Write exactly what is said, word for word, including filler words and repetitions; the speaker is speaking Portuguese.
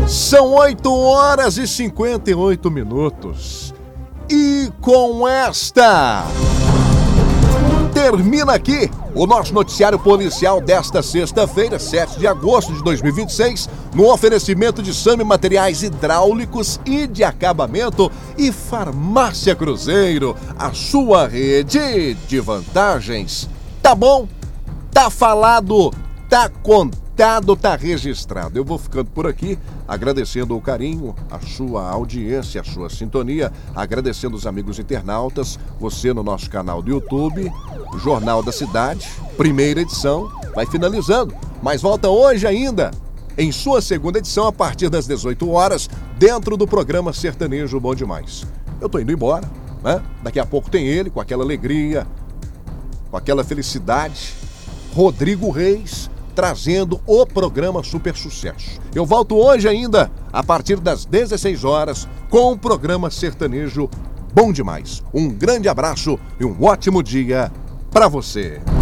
São oito horas e cinquenta e oito minutos. E com esta, termina aqui o nosso noticiário policial desta sexta-feira, sete de agosto de dois mil e vinte e seis, no oferecimento de Sami Materiais Hidráulicos e de Acabamento e Farmácia Cruzeiro, a sua rede de vantagens. Tá bom? Tá falado, tá contado, tá registrado. Eu vou ficando por aqui, agradecendo o carinho, a sua audiência, a sua sintonia, agradecendo os amigos internautas, você no nosso canal do YouTube, Jornal da Cidade, primeira edição, vai finalizando, mas volta hoje ainda, em sua segunda edição, a partir das dezoito horas, dentro do programa Sertanejo Bom Demais. Eu tô indo embora, né? Daqui a pouco tem ele, com aquela alegria, com aquela felicidade, Rodrigo Reis, trazendo o programa Super Sucesso. Eu volto hoje ainda, a partir das dezesseis horas, com o programa Sertanejo Bom Demais. Um grande abraço e um ótimo dia para você.